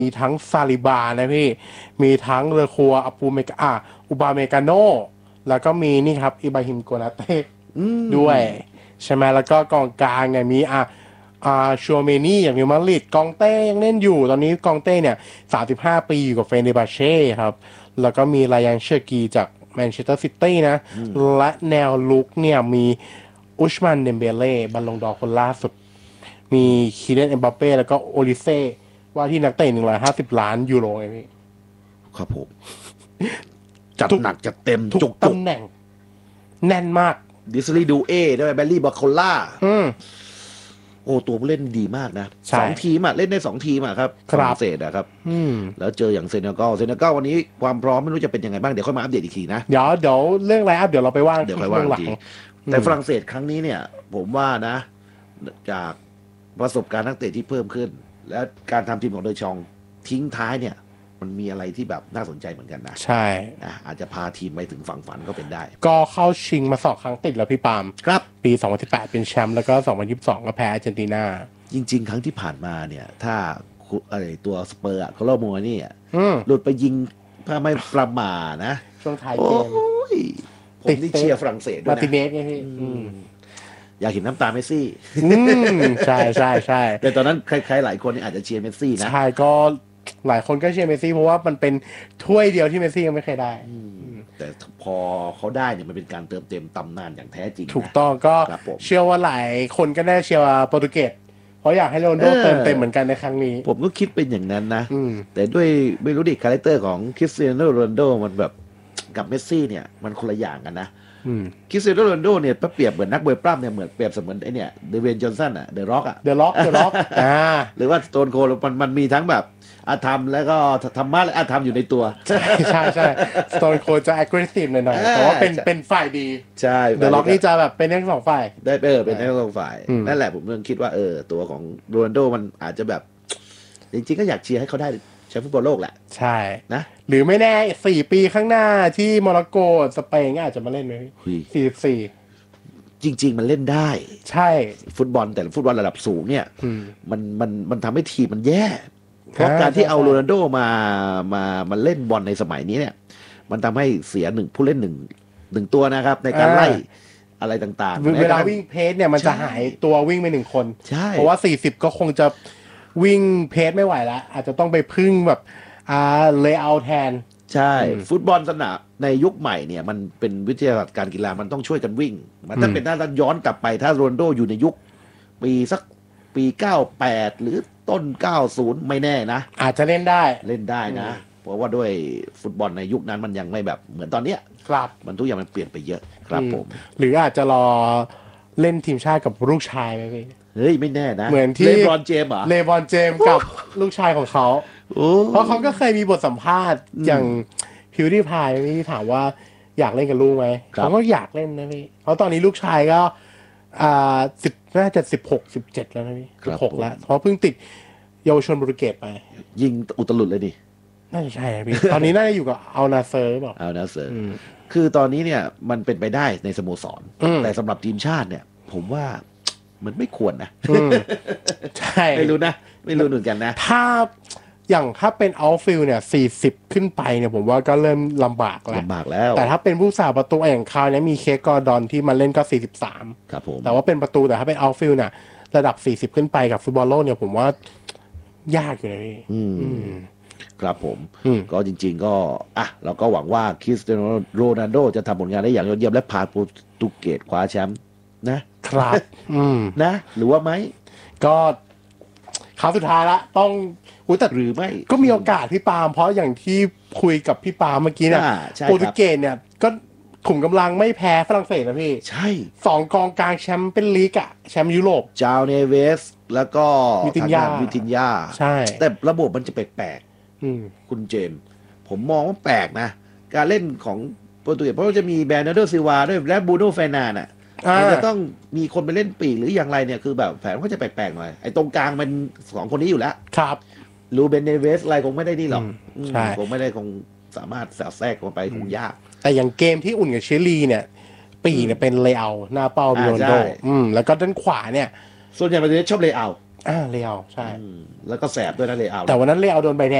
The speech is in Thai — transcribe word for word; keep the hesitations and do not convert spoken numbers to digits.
มีทั้งซาลิบานะพี่มีทั้งเรือครัวอปูเมกาอ่ะอุบาเมกาโนแล้วก็มีนี่ครับอิบราฮิมโกนาเต้ด้วยใช่ไหมแล้วก็กองกลางเนี่ยมีอ่ะอ่าชัวเมนี่อย่างนิวมาดริดกองเต้ยังเล่นอยู่ตอนนี้กองเต้เนี่ยสามสิบห้าปีอยู่กับเฟเนร์บาเช่ครับแล้วก็มีไลอันเชอร์กีจากแมนเชสเตอร์ซิตี้นะและแนวลุกเนี่ยมีอุชมันเดมเบเล่บัลลงดอร์คนล่าสุดมีคีเรนเอ็มบัปเป้แล้วก็โอลิเซ่ว่าที่นักเตะหนึ่งร้อยห้าสิบล้านยูโรไงพี่ครับผมจัดหนักจัดเต็มทุกตำแหน่งแน่นมากดิสลีดูเอด้วยแบลลี่บาโคล่าโอ้ตัวผู้เล่นดีมากนะสองทีมอ่ะเล่นได้สองทีมอ่ะครับฝรั่งเศสอ่ะครับแล้วเจออย่างเซเนกัลเซเนกัลวันนี้ความพร้อมไม่รู้จะเป็นยังไงบ้างเดี๋ยวค่อยมาอัปเดตอีกทีนะเดี๋ยวเดี๋ยวเรื่องไลน์อัพเดี๋ยวเราไปว่างเดี๋ยวค่อยว่างทีแต่ฝรั่งเศสครั้งนี้เนี่ยผมว่านะจากประสบการณ์นักเตะที่เพิ่มขึ้นและการทำทีมของเดอชองทิ้งท้ายเนี่ยมันมีอะไรที่แบบน่าสนใจเหมือนกันนะใช่นะอาจจะพาทีมไปถึงฝั่งฝันก็เป็นได้ก็เข้าชิงมาสองครั้งติดแล้วพี่ปาล์มครับปีสองพันสิบแปดเป็นแชมป์แล้วก็สองพันยี่สิบสองก็แพ้อาร์เจนตินาจริงๆครั้งที่ผ่านมาเนี่ยถ้าอะไรตัวสเปอร์อะเขาเล่าโมนี่อ่ะหลุดไปยิงถ้าไม่ประมาทนะช่วงท้ายเกมผมนี่เชียร์ฝรั่งเศสด้วยนะมาติเนสไงพี่อยากเห็นน้ำตาเมสซี่ใช่ใช่ใช่แต่ตอนนั้นใครๆหลายคนอาจจะเชียร์เมสซี่นะใช่ก็หลายคนก็เชียร์เมสซี่เพราะว่ามันเป็นถ้วยเดียวที่เมสซี่ยังไม่เคยได้แต่พอเขาได้เนี่ยมันเป็นการเติมเต็มตำนานอย่างแท้จริงถูกต้องก็เชื่อว่าหลายคนก็ได้เชียร์โปรตุเกสเพราะอยากให้โรนัลโดเติมเต็มเหมือนกันในครั้งนี้ผมก็คิดเป็นอย่างนั้นนะแต่ด้วยไม่รู้ดิคาแรคเตอร์ของคริสเตียโนโรนัลโดมันแบบกับเมสซี่เนี่ยมันคนละอย่างกันนะคริสเตียโนโรนัลโดเนี่ยเปรียบเหมือนนักมวยปล้ำเนี่ยเหมือนเปรียบเสมือนไอเนี่ยเดเวนจอห์นสันอะเดอะร็อกอะเดอะร็อกเดอะร็อกอ่าหรือว่าสโตนโคลมันมันมีทั้งแบบอาธรรมแล้วก็ธรรมะและอาธรรมอยู่ในตัวใช่ใช่ใช่สโตนโคจะ aggressive หน่อยๆแต่ว่าเป็นเป็นฝ่ายดีใช่เดอะร็อกนี่จะแบบเป็นทั้งสองฝ่ายได้เออเป็นทั้งสองฝ่ายนั่นแหละผมเพิ่งคิดว่าเออตัวของโรนัลโดมันอาจจะแบบจริงๆก็อยากเชียร์ให้เขาได้แชมป์ฟุตบอลโลกแหละใช่นะหรือไม่แน่สี่ปีข้างหน้าที่โมร็อกโกสเปนอาจจะมาเล่นไหมสี่สิบสี่จริงๆมันเล่นได้ใช่ฟุตบอลแต่ฟุตบอลระดับสูงเนี่ยมันมันมันทำให้ทีมมันแย่เพราะการที่เอาโรนัลโดมามามาเล่นบอลในสมัยนี้เนี่ยมันทำให้เสียหนึ่งผู้เล่นหนึ่งหนึ่งตัวนะครับในการไล่อะไรต่างๆเวลาวิ่งเพจเนี่ยมันจะหายตัววิ่งไปหนึ่งคนใช่เพราะว่าสี่สิบก็คงจะวิ่งเพจไม่ไหวแล้วอาจจะต้องไปพึ่งแบบอ่าเลเยอร์แทนใช่ฟุตบอลสนามในยุคใหม่เนี่ยมันเป็นวิทยาศาสตร์การกีฬามันต้องช่วยกันวิ่งมันถ้าเป็นถ้าย้อนกลับไปถ้าโรนัลโดอยู่ในยุคปีสักปีเก้าสิบแปดหรือต้นเก้าสิบไม่แน่นะอาจจะเล่นได้เล่นได้นะเพราะว่าด้วยฟุตบอลในยุคนั้นมันยังไม่แบบเหมือนตอนเนี้ยครับมันทุกอย่างมันเปลี่ยนไปเยอะครับผมหรืออาจจะรอเล่นทีมชาติกับลูกชายไหมพี่เฮ้ยไม่แน่นะเหมือนที่เลบรอนเจมส์เหรอเลบรอนเจมส์กับลูกชายของเขาเพราะเขาก็เคยมีบทสัมภาษณ์อย่างพิวดี้พายที่ถามว่าอยากเล่นกับลูกไหมเขาก็อยากเล่นนะพี่เพราะตอนนี้ลูกชายก็อ่าสิบน่าจะสิบหกสิบเจ็ดแล้วนะพี่สิบหกแล้วเพราะเพิ่งติดเยาวชนโปรตุเกสไปยิงอุตลุดเลยดิน่าจะใช่พี่ตอนนี้น่าจะอยู่กับอัลนาเซอร์หรือเปล่าอัลนาเซอร์คือตอนนี้เนี่ยมันเป็นไปได้ในสโมสรแต่สำหรับทีมชาติเนี่ยผมว่ามันไม่ควรนะใช่ไม่รู้นะไม่รู้เหมือนกันนะถ้าอย่างถ้าเป็นเอาท์ฟิลด์เนี่ยสี่สิบขึ้นไปเนี่ยผมว่าก็เริ่มลำบากแล้วลำบากแล้วแต่ถ้าเป็นผู้สาประตูอย่างคราวนี้มีเคกอร์ดอนที่มาเล่นก็สี่สิบสามครับผมแต่ว่าเป็นประตูแต่ถ้าเป็นเอาท์ฟิลด์เนี่ยระดับสี่สิบขึ้นไปกับฟุตบอลโลกเนี่ยผมว่ายากอยู่นะพี่ครับผมก็จริงๆก็อ่ะเราก็หวังว่าคริสเตียโนโรนัลโดจะทำผลงานได้อย่างยอดเยี่ยมและพาโปรตุเกสคว้าแชมป์นะครับนะหรือว่าไหมก็ครั้งสุดท้ายละต้องแต่หรือไม่ก็มีโอกาสพี่ปาล์มเพราะอย่างที่คุยกับพี่ปาล์มเมื่อกี้เนี่ยโปรตุเกสเนี่ยก็ขุมกำลังไม่แพ้ฝรั่งเศสนะพี่ใช่สองกองกลางแชมป์เป็นลีกอะแชมป์ยุโรปจาวเนเวสแล้วก็วิตินยาวิตินยาใช่แต่ระบบมันจะแปลกๆคุณเจมส์ผมมองว่าแปลกนะการเล่นของโปรตุเกสเพราะว่าจะมีแบรนโดซิลวาด้วยและบูโน่เฟร์นันด์อ่ะมันจะต้องมีคนไปเล่นปีกหรืออย่างไรเนี่ยคือแบบแผนก็จะแปลกๆหน่อยไอ้ตรงกลางมันสองคนนี้อยู่แล้วครับลูเบนเนเวสอะไรคงไม่ได้นี่หรอกคงไม่ได้คงสามารถแทรกแทรกลงไปคงยากแต่อย่างเกมที่อุ่นกับชิลีเนี่ยปีเนี่ยเป็นเลเยอร์หน้าเป้าบิโอนโดอืมแล้วก็ด้านขวาเนี่ยส่วนใหญ่มันจะชอบเลเยอร์อ่าเรียวใช่อืมแล้วก็แสบด้วยนะเลยเอาแต่วันนั้นเรียวโดนใบแดง